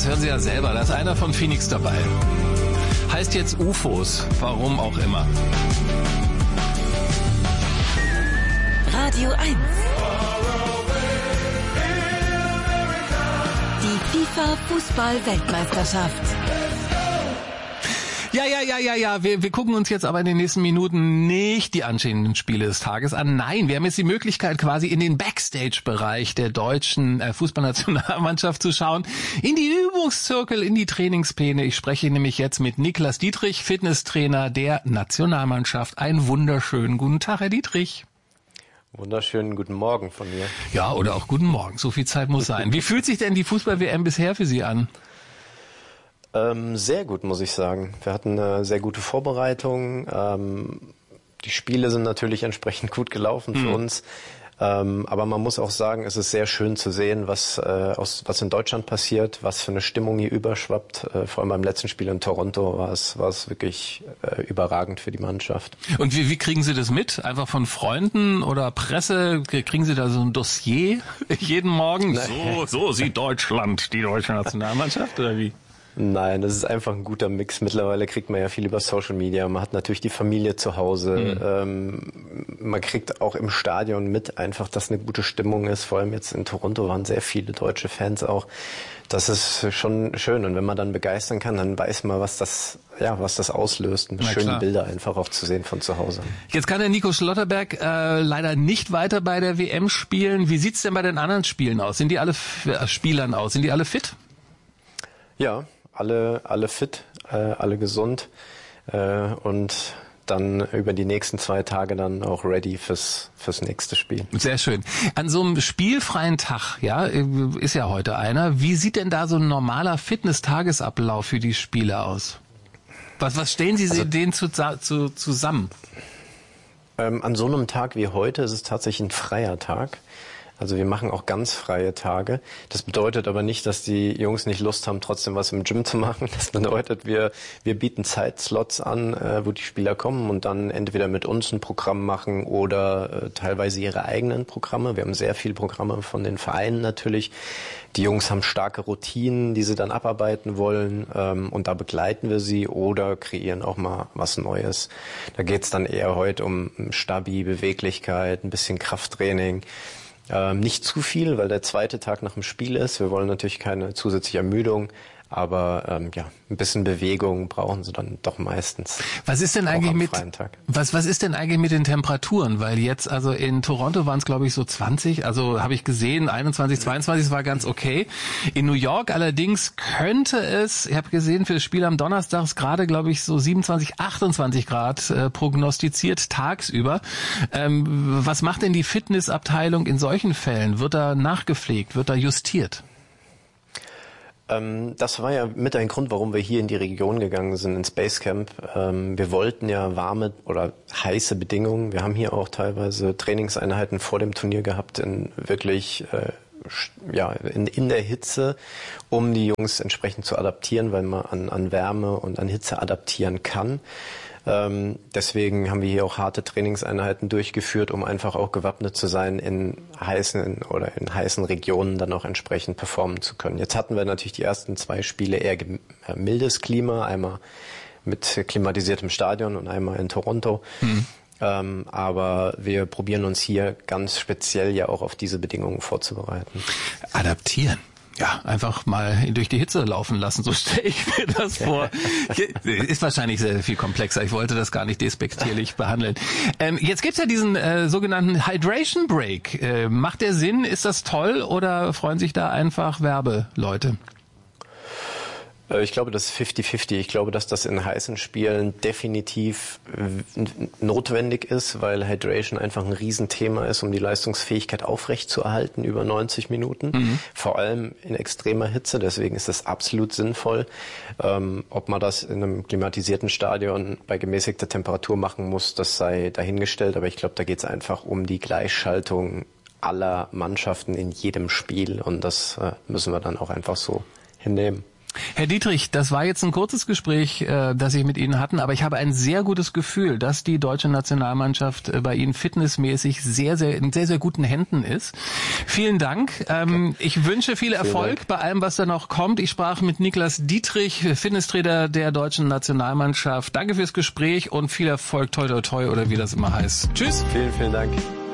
das hören Sie ja selber. Da ist einer von Phoenix dabei. Heißt jetzt UFOs, warum auch immer. Radio 1. Die FIFA-Fußball-Weltmeisterschaft. Ja. Wir gucken uns jetzt aber in den nächsten Minuten nicht die anstehenden Spiele des Tages an. Nein, wir haben jetzt die Möglichkeit, quasi in den Backstage-Bereich der deutschen Fußballnationalmannschaft zu schauen. In die Übungszirkel, in die Trainingspläne. Ich spreche nämlich jetzt mit Niklas Dietrich, Fitnesstrainer der Nationalmannschaft. Einen wunderschönen guten Tag, Herr Dietrich. Wunderschönen guten Morgen von mir. Ja, oder auch guten Morgen. So viel Zeit muss sein. Wie fühlt sich denn die Fußball-WM bisher für Sie an? Sehr gut, muss ich sagen. Wir hatten eine sehr gute Vorbereitung. Die Spiele sind natürlich entsprechend gut gelaufen für uns. Aber man muss auch sagen, es ist sehr schön zu sehen, was in Deutschland passiert, was für eine Stimmung hier überschwappt. Vor allem beim letzten Spiel in Toronto war es wirklich überragend für die Mannschaft. Und wie kriegen Sie das mit? Einfach von Freunden oder Presse? Kriegen Sie da so ein Dossier jeden Morgen? So sieht Deutschland, die deutsche Nationalmannschaft, oder wie? Nein, das ist einfach ein guter Mix. Mittlerweile kriegt man ja viel über Social Media. Man hat natürlich die Familie zu Hause. Man kriegt auch im Stadion mit einfach, dass eine gute Stimmung ist. Vor allem jetzt in Toronto waren sehr viele deutsche Fans auch. Das ist schon schön. Und wenn man dann begeistern kann, dann weiß man, was das auslöst. Und schöne Bilder einfach auch zu sehen von zu Hause. Jetzt kann der Nico Schlotterberg leider nicht weiter bei der WM spielen. Wie sieht's denn bei den anderen Spielen aus? Sind die alle Sind die alle fit? Ja. Alle fit, alle gesund und dann über die nächsten 2 Tage dann auch ready fürs nächste Spiel. Sehr schön. An so einem spielfreien Tag, ja, ist ja heute einer. Wie sieht denn da so ein normaler Fitness-Tagesablauf für die Spieler aus? Was stellen Sie denen zusammen? An so einem Tag wie heute ist es tatsächlich ein freier Tag. Also wir machen auch ganz freie Tage. Das bedeutet aber nicht, dass die Jungs nicht Lust haben, trotzdem was im Gym zu machen. Das bedeutet, wir bieten Zeitslots an, wo die Spieler kommen und dann entweder mit uns ein Programm machen oder teilweise ihre eigenen Programme. Wir haben sehr viele Programme von den Vereinen natürlich. Die Jungs haben starke Routinen, die sie dann abarbeiten wollen, und da begleiten wir sie oder kreieren auch mal was Neues. Da geht's dann eher heute um Stabi, Beweglichkeit, ein bisschen Krafttraining. Nicht zu viel, weil der zweite Tag nach dem Spiel ist. Wir wollen natürlich keine zusätzliche Ermüdung, aber ein bisschen Bewegung brauchen sie dann doch meistens. Was ist denn eigentlich was ist denn eigentlich mit den Temperaturen? Weil jetzt, also in Toronto waren es glaube ich so 20, also habe ich gesehen, 21, 22 war ganz okay. In New York allerdings könnte es, ich habe gesehen, für das Spiel am Donnerstag ist gerade glaube ich so 27, 28 Grad prognostiziert tagsüber. Was macht denn die Fitnessabteilung in solchen Fällen? Wird da nachgepflegt? Wird da justiert? Das war ja mit ein Grund, warum wir hier in die Region gegangen sind, ins Basecamp. Wir wollten ja warme oder heiße Bedingungen. Wir haben hier auch teilweise Trainingseinheiten vor dem Turnier gehabt, in wirklich in der Hitze, um die Jungs entsprechend zu adaptieren, weil man an Wärme und an Hitze adaptieren kann. Deswegen haben wir hier auch harte Trainingseinheiten durchgeführt, um einfach auch gewappnet zu sein, in heißen Regionen dann auch entsprechend performen zu können. Jetzt hatten wir natürlich die ersten 2 Spiele eher mildes Klima, einmal mit klimatisiertem Stadion und einmal in Toronto. Aber wir probieren uns hier ganz speziell ja auch auf diese Bedingungen vorzubereiten. Adaptieren. Ja, einfach mal durch die Hitze laufen lassen, so stelle ich mir das vor. Ist wahrscheinlich sehr viel komplexer. Ich wollte das gar nicht despektierlich behandeln. Jetzt gibt's ja diesen sogenannten Hydration Break. Macht der Sinn? Ist das toll oder freuen sich da einfach Werbeleute? Ich glaube, das ist 50-50. Ich glaube, dass das in heißen Spielen definitiv notwendig ist, weil Hydration einfach ein Riesenthema ist, um die Leistungsfähigkeit aufrechtzuerhalten über 90 Minuten. Vor allem in extremer Hitze. Deswegen ist das absolut sinnvoll. Ob man das in einem klimatisierten Stadion bei gemäßigter Temperatur machen muss, das sei dahingestellt. Aber ich glaube, da geht es einfach um die Gleichschaltung aller Mannschaften in jedem Spiel. Und das müssen wir dann auch einfach so hinnehmen. Herr Dietrich, das war jetzt ein kurzes Gespräch, das Sie mit Ihnen hatten, aber ich habe ein sehr gutes Gefühl, dass die deutsche Nationalmannschaft bei Ihnen fitnessmäßig in sehr, sehr guten Händen ist. Vielen Dank. Ich wünsche viel Erfolg bei allem, was da noch kommt. Ich sprach mit Niklas Dietrich, Fitnesstrainer der deutschen Nationalmannschaft. Danke fürs Gespräch und viel Erfolg, toi toi toi oder wie das immer heißt. Tschüss. Vielen, vielen Dank.